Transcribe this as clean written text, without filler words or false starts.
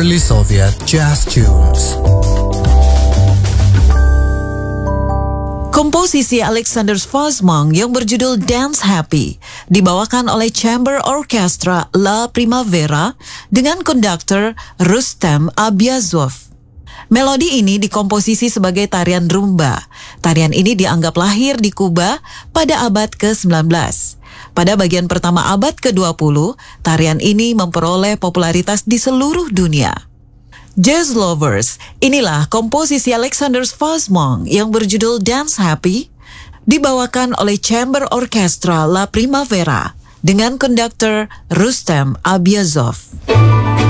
early Soviet jazz tunes. Komposisi Alexander Svazmong yang berjudul Dance Happy dibawakan oleh Chamber Orchestra La Primavera dengan konduktor Rustem Abyazov. Melodi ini dikomposisi sebagai tarian rumba. Tarian ini dianggap lahir di Kuba pada abad ke-19. Pada bagian pertama abad ke-20, tarian ini memperoleh popularitas di seluruh dunia. Jazz lovers, inilah komposisi Alexander Svazmong yang berjudul Dance Happy, dibawakan oleh Chamber Orchestra La Primavera dengan konduktor Rustem Abyazov.